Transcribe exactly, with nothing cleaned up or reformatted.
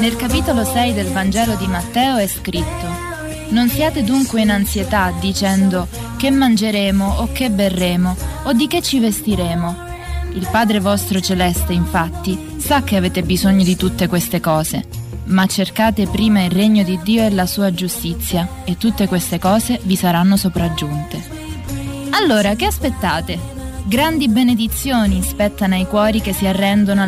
Nel capitolo sei del Vangelo di Matteo è scritto: non siate dunque in ansietà dicendo che mangeremo o che berremo o di che ci vestiremo. Il Padre vostro celeste, infatti, sa che avete bisogno di tutte queste cose. Ma cercate prima il regno di Dio e la sua giustizia, e tutte queste cose vi saranno sopraggiunte. Allora, che aspettate? Grandi benedizioni spettano ai cuori che si arrendono